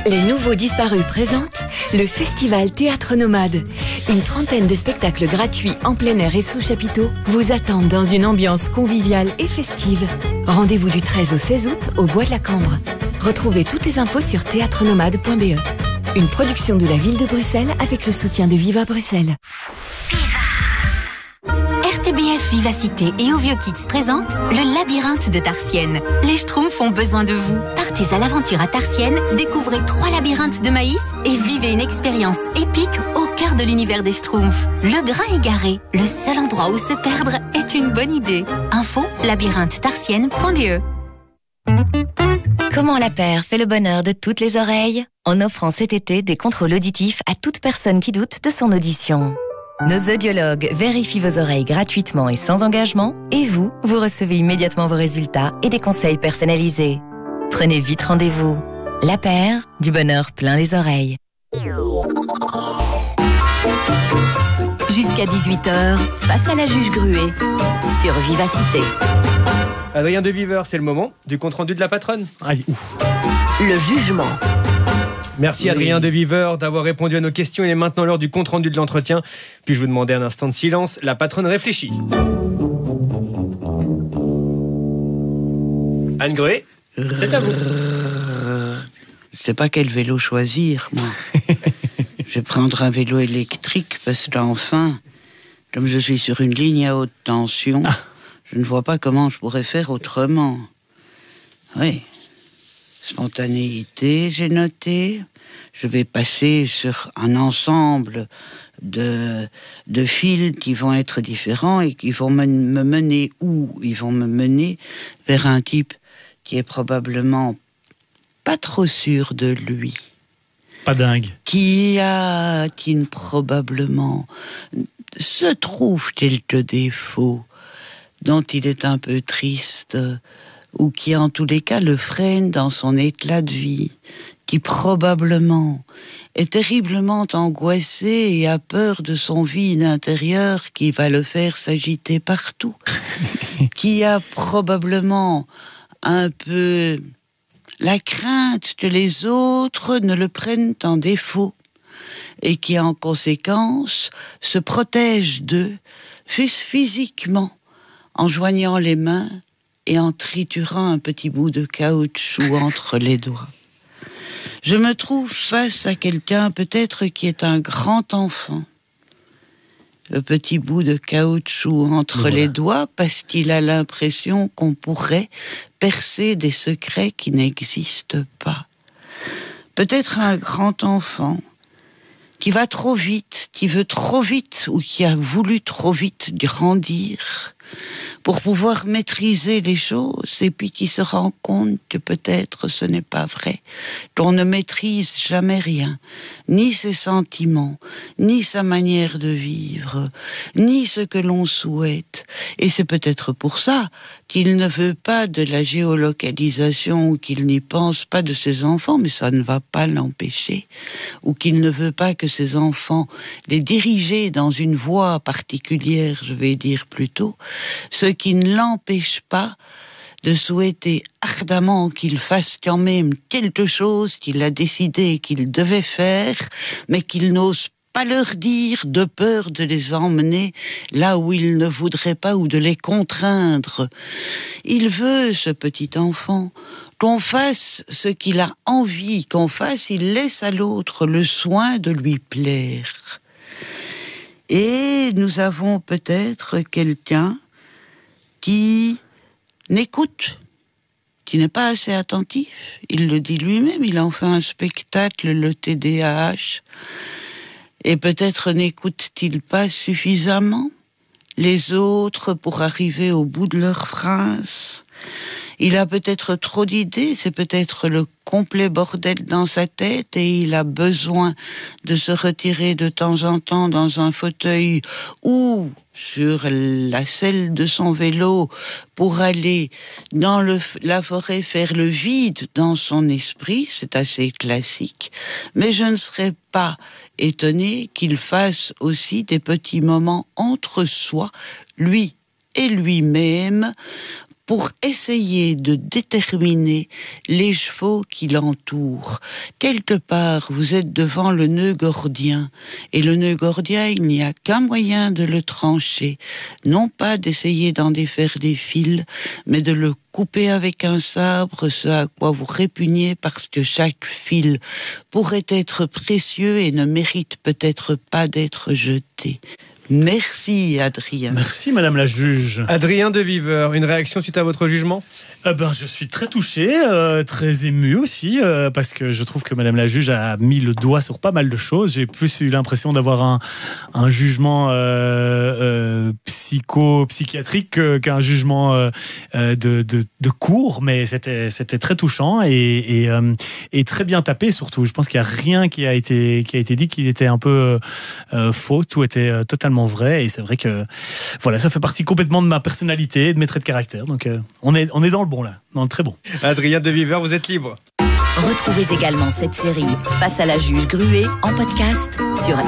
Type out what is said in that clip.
Les Nouveaux Disparus présentent le Festival Théâtre Nomade. Une trentaine de spectacles gratuits en plein air et sous chapiteau vous attendent dans une ambiance conviviale et festive. Rendez-vous du 13 au 16 août au Bois de la Cambre. Retrouvez toutes les infos sur théâtrenomade.be. Une production de la ville de Bruxelles avec le soutien de Viva Bruxelles. RTBF Vivacité et Au Vieux Kids présentent le labyrinthe de Tarsienne. Les Schtroumpfs ont besoin de vous. Partez à l'aventure à Tarsienne, découvrez 3 labyrinthes de maïs et vivez une expérience épique au cœur de l'univers des Schtroumpfs. Le Grain égaré, le seul endroit où se perdre est une bonne idée. Info labyrinthe-tarsienne.be. Comment la paire fait le bonheur de toutes les oreilles en offrant cet été des contrôles auditifs à toute personne qui doute de son audition. Nos audiologues vérifient vos oreilles gratuitement et sans engagement et vous recevez immédiatement vos résultats et des conseils personnalisés. Prenez vite rendez-vous. La paire, du bonheur plein les oreilles. Jusqu'à 18h, face à la juge Gruet, sur Vivacité. Adrien de Viveur, c'est le moment du compte-rendu de la patronne. Allez, ouf. Le jugement. Merci Adrien de Viveur d'avoir répondu à nos questions. Il est maintenant l'heure du compte-rendu de l'entretien. Puis-je vous demander un instant de silence? La patronne réfléchit. Anne Gruet, c'est à vous. Je sais pas quel vélo choisir, moi. Je vais prendre un vélo électrique parce que là, enfin, comme je suis sur une ligne à haute tension, je ne vois pas comment je pourrais faire autrement. Oui. Spontanéité, j'ai noté. Je vais passer sur un ensemble de fils qui vont être différents et qui vont me mener où? Ils vont me mener vers un type qui est probablement pas trop sûr de lui. Pas dingue. Qui probablement se trouve quelques défauts dont il est un peu triste, ou qui en tous les cas le freine dans son éclat de vie, qui probablement est terriblement angoissé et a peur de son vide intérieur qui va le faire s'agiter partout, qui a probablement un peu la crainte que les autres ne le prennent en défaut et qui en conséquence se protège d'eux, fût-ce physiquement, en joignant les mains et en triturant un petit bout de caoutchouc entre les doigts. Je me trouve face à quelqu'un peut-être qui est un grand enfant. Le petit bout de caoutchouc entre les doigts parce qu'il a l'impression qu'on pourrait percer des secrets qui n'existent pas. Peut-être un grand enfant qui va trop vite, qui veut trop vite ou qui a voulu trop vite grandir pour pouvoir maîtriser les choses et puis qui se rend compte que peut-être ce n'est pas vrai, qu'on ne maîtrise jamais rien, ni ses sentiments, ni sa manière de vivre, ni ce que l'on souhaite. Et c'est peut-être pour ça qu'il ne veut pas de la géolocalisation ou qu'il n'y pense pas de ses enfants, mais ça ne va pas l'empêcher, ou qu'il ne veut pas que ses enfants les diriger dans une voie particulière, je vais dire plutôt, ce qui ne l'empêche pas de souhaiter ardemment qu'il fasse quand même quelque chose qu'il a décidé qu'il devait faire, mais qu'il n'ose pas leur dire de peur de les emmener là où il ne voudrait pas ou de les contraindre. Il veut, ce petit enfant, qu'on fasse ce qu'il a envie qu'on fasse, il laisse à l'autre le soin de lui plaire. Et nous avons peut-être quelqu'un qui n'écoute, qui n'est pas assez attentif. Il le dit lui-même, il en fait un spectacle, le TDAH, et peut-être n'écoute-t-il pas suffisamment les autres pour arriver au bout de leur phrase. Il a peut-être trop d'idées, c'est peut-être le complet bordel dans sa tête et il a besoin de se retirer de temps en temps dans un fauteuil ou sur la selle de son vélo pour aller dans la forêt faire le vide dans son esprit. C'est assez classique, mais je ne serais pas étonnée qu'il fasse aussi des petits moments entre soi, lui et lui-même, pour essayer de déterminer les chevaux qui l'entourent. Quelque part, vous êtes devant le nœud gordien, et le nœud gordien, il n'y a qu'un moyen de le trancher, non pas d'essayer d'en défaire les fils, mais de le couper avec un sabre, ce à quoi vous répugnez parce que chaque fil pourrait être précieux et ne mérite peut-être pas d'être jeté. Merci, Adrien. Merci, Madame la juge. Adrien de Viver, une réaction suite à votre jugement ? Je suis très touché, très ému aussi, parce que je trouve que Madame la juge a mis le doigt sur pas mal de choses. J'ai plus eu l'impression d'avoir un jugement psychiatrique qu'un jugement de cours, mais c'était très touchant et très bien tapé surtout. Je pense qu'il n'y a rien qui a été dit qui était un peu faux. Tout était totalement vrai, et c'est vrai que voilà, ça fait partie complètement de ma personnalité, de mes traits de caractère. Donc on est dans le bon là, dans le très bon. Adrien de Viver, vous êtes libre. Retrouvez également cette série Face à la juge Gruet en podcast sur